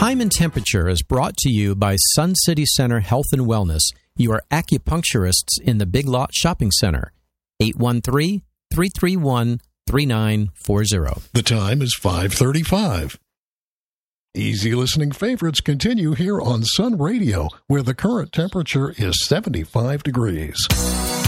Time and Temperature is brought to you by Sun City Center Health and Wellness, your acupuncturists in the Big Lot Shopping Center. 813-331-3940. The time is 5:35. Easy listening favorites continue here on Sun Radio, where the current temperature is 75 degrees.